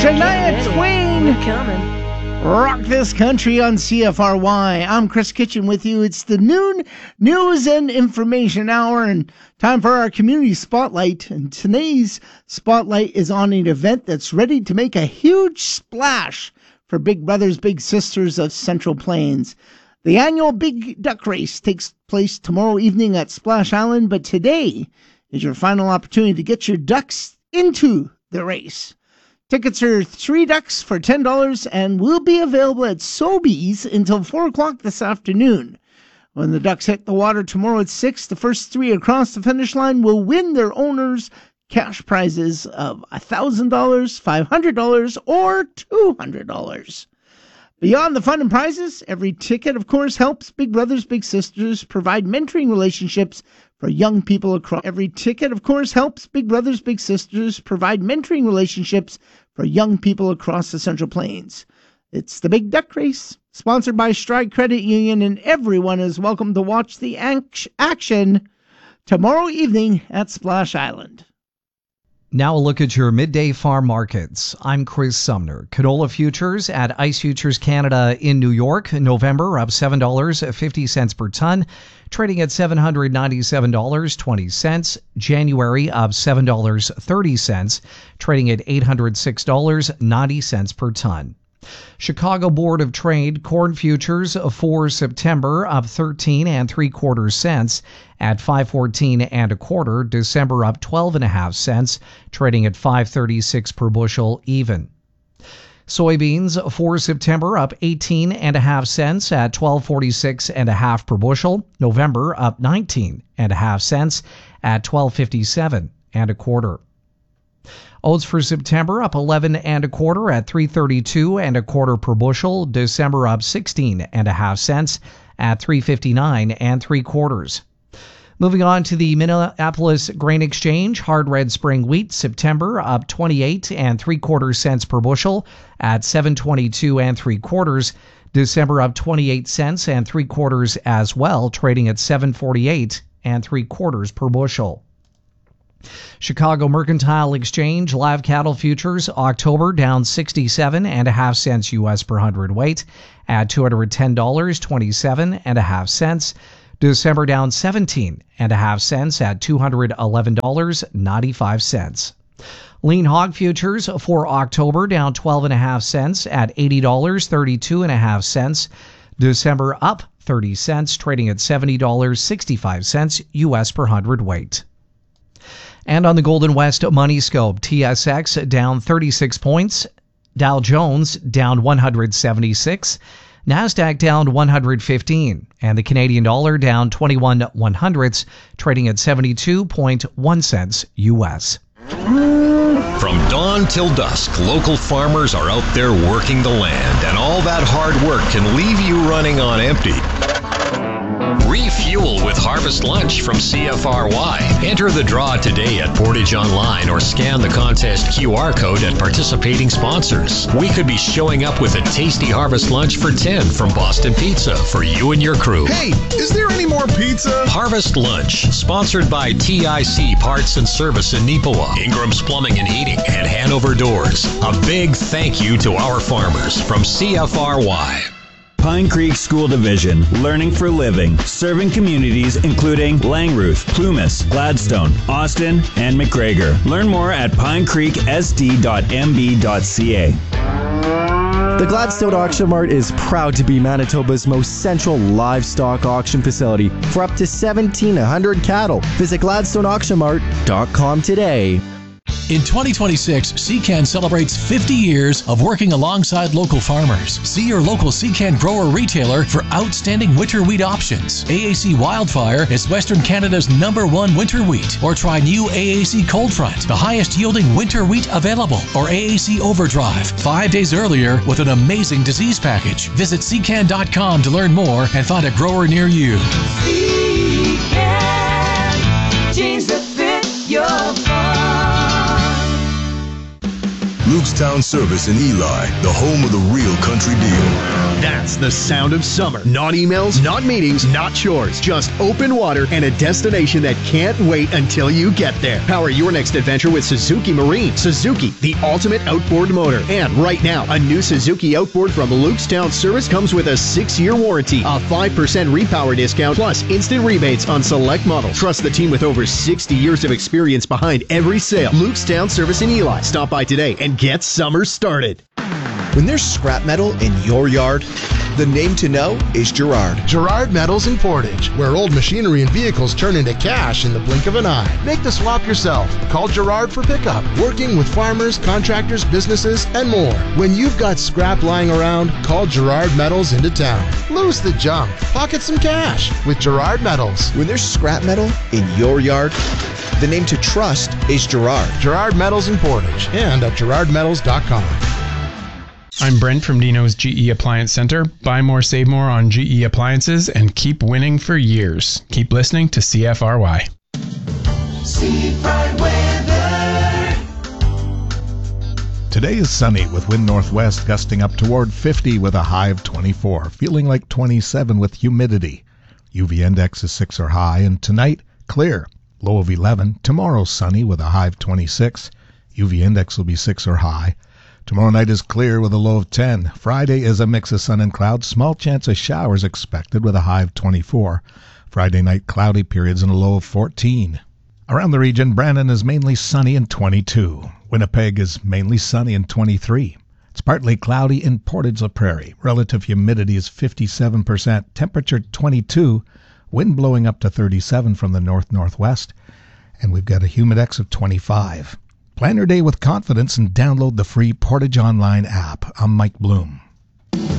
Shania Twain. We're coming. Rock this country on CFRY. I'm Chris Kitchen with you. It's the noon news and information hour and time for our community spotlight. And today's spotlight is on an event that's ready to make a huge splash for Big Brothers Big Sisters of Central Plains. The annual Big Duck Race takes place tomorrow evening at Splash Island, but today is your final opportunity to get your ducks into the race. Tickets are 3 ducks for $10 and will be available at Sobeys until 4 o'clock this afternoon. When the ducks hit the water tomorrow at 6, the first 3 across the finish line will win their owners cash prizes of $1,000, $500, or $200. Beyond the fun and prizes, every ticket, of course, helps Big Brothers Big Sisters provide mentoring relationships for young people across. Every ticket, of course, helps Big Brothers Big Sisters provide mentoring relationships for young people across the Central Plains. It's the Big Duck Race, sponsored by Stride Credit Union, and everyone is welcome to watch the action tomorrow evening at Splash Island. Now a look at your midday farm markets. I'm Chris Sumner. Canola futures at Ice Futures Canada in New York, November up $7.50 per ton, trading at $797.20. January up $7.30, trading at $806.90 per ton. Chicago Board of Trade corn futures for September up 13 3/4 cents at 5.14 1/4. December up 12.5 cents, trading at 5.36 per bushel even. Soybeans for September up 18.5 cents at 12.46 per bushel. November up 19.5 cents at 12.57 1/4. Oats for September up 11.25 at 3.32 1/4 per bushel. December up 16.5 cents at 3.59 3/4. Moving on to the Minneapolis Grain Exchange, hard red spring wheat September up 28 3/4 cents per bushel at 7.22 3/4. December up 28 cents 3/4 as well, trading at 7.48 3/4 per bushel. Chicago Mercantile Exchange live cattle futures October down 67.5 cents U.S. per hundredweight at $210.27.5 cents. December down 17.5 cents at $211.95 cents. Lean hog futures for October down 12.5 cents at $80.32.5 cents. December up 30 cents, trading at $70.65 U.S. per hundredweight. And on the Golden West Money Scope, TSX down 36 points, Dow Jones down 176, NASDAQ down 115, and the Canadian dollar down 21/100ths, trading at 72.1 cents U.S. From dawn till dusk, local farmers are out there working the land, and all that hard work can leave you running on empty. Refuel with Harvest Lunch from CFRY. Enter the draw today at Portage Online or scan the contest QR code at participating sponsors. We could be showing up with a tasty Harvest Lunch for 10 from Boston Pizza for you and your crew. Hey, is there any more pizza? Harvest Lunch, sponsored by TIC Parts and Service in Neepawa, Ingram's Plumbing and Heating, and Hanover Doors. A big thank you to our farmers from CFRY. Pine Creek School Division, learning for living, serving communities including Langruth, Plumas, Gladstone, Austin, and McGregor. Learn more at pinecreeksd.mb.ca. The Gladstone Auction Mart is proud to be Manitoba's most central livestock auction facility for up to 1,700 cattle. Visit GladstoneAuctionMart.com today. In 2026, CCAN celebrates 50 years of working alongside local farmers. See your local CCAN grower retailer for outstanding winter wheat options. AAC Wildfire is Western Canada's #1 winter wheat. Or try new AAC Cold Front, the highest yielding winter wheat available. Or AAC Overdrive, 5 days earlier with an amazing disease package. Visit CCAN.com to learn more and find a grower near you. CCAN, jeans that fit your farm. Lukestown Service in Eli, the home of the real country deal. That's the sound of summer. Not emails, not meetings, not chores. Just open water and a destination that can't wait until you get there. Power your next adventure with Suzuki Marine. Suzuki, the ultimate outboard motor. And right now, a new Suzuki outboard from Lukestown Service comes with a 6-year warranty, a 5% repower discount, plus instant rebates on select models. Trust the team with over 60 years of experience behind every sale. Lukestown Service in Eli. Stop by today and get summer started. When there's scrap metal in your yard, the name to know is Gerard. Gerard Metals in Portage, where old machinery and vehicles turn into cash in the blink of an eye. Make the swap yourself. Call Gerard for pickup. Working with farmers, contractors, businesses, and more. When you've got scrap lying around, call Gerard Metals into town. Lose the junk. Pocket some cash with Gerard Metals. When there's scrap metal in your yard, the name to trust is Gerard. Gerard Metals in Portage and at gerardmetals.com. I'm Brent from Dino's GE Appliance Center. Buy more, save more on GE appliances and keep winning for years. Keep listening to CFRY. Seafront weather. Today is sunny with wind northwest gusting up toward 50 with a high of 24, feeling like 27 with humidity. UV index is 6 or high, and tonight, clear, low of 11. Tomorrow, sunny with a high of 26. UV index will be 6 or high. Tomorrow night is clear with a low of 10. Friday is a mix of sun and clouds. Small chance of showers expected with a high of 24. Friday night cloudy periods and a low of 14. Around the region, Brandon is mainly sunny and 22. Winnipeg is mainly sunny and 23. It's partly cloudy in Portage la Prairie. Relative humidity is 57%. Temperature 22. Wind blowing up to 37 from the north-northwest. And we've got a humidex of 25. Plan your day with confidence and download the free Portage Online app. I'm Mike Bloom.